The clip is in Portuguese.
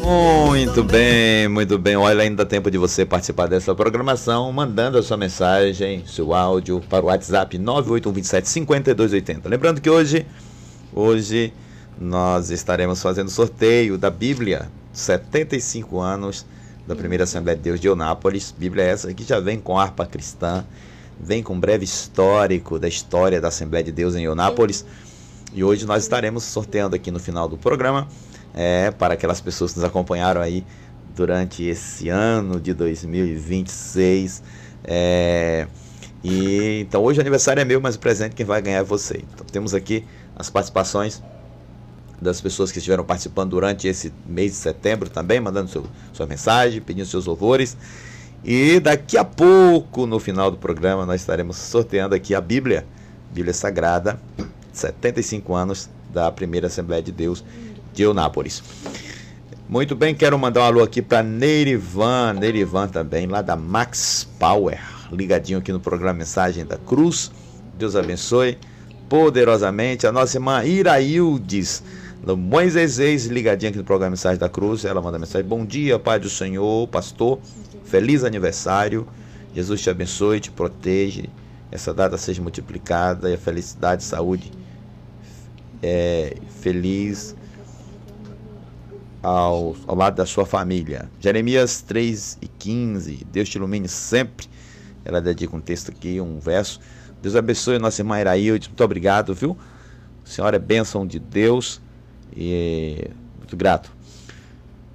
Muito bem, muito bem. Olha, ainda dá tempo de você participar dessa programação, mandando a sua mensagem, seu áudio para o WhatsApp 981275280. Lembrando que hoje nós estaremos fazendo sorteio da Bíblia, 75 anos da primeira Assembleia de Deus de Eunápolis. Bíblia essa que já vem com harpa cristã, vem com um breve histórico da história da Assembleia de Deus em Eunápolis. E hoje nós estaremos sorteando aqui no final do programa, para aquelas pessoas que nos acompanharam aí durante esse ano de 2026. Então hoje o aniversário é meu, mas o presente quem vai ganhar é você. Então temos aqui as participações das pessoas que estiveram participando durante esse mês de setembro também, mandando sua mensagem, pedindo seus louvores. E daqui a pouco, no final do programa, nós estaremos sorteando aqui a Bíblia Sagrada, 75 anos da primeira Assembleia de Deus de Eunápolis. Muito bem, quero mandar um alô aqui para Neirivan também, lá da Max Power, ligadinho aqui no programa Mensagem da Cruz. Deus abençoe poderosamente. A nossa irmã Iraildes, do Moisés, ligadinho aqui no programa Mensagem da Cruz. Ela manda mensagem: bom dia, Pai do Senhor, pastor, feliz aniversário, Jesus te abençoe, te protege, essa data seja multiplicada e a felicidade, saúde, feliz ao lado da sua família. Jeremias 3:15, Deus te ilumine sempre. Ela dedica um texto aqui, um verso. Deus abençoe a nossa irmã Irailde, muito obrigado, viu? A senhora é bênção de Deus e muito grato